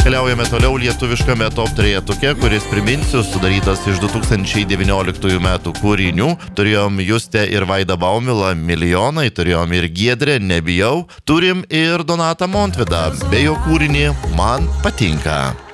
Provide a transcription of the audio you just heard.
Keliaujame toliau lietuviškame top 3-tuke, kuris, priminsiu, sudarytas iš 2019 metų kūrinių. Turėjom Justę ir Vaidą Baumilą, Milijonai, turėjom ir Giedrę, Nebijau, turim ir Donatą Montvydą, bei jo kūrinį Man patinka.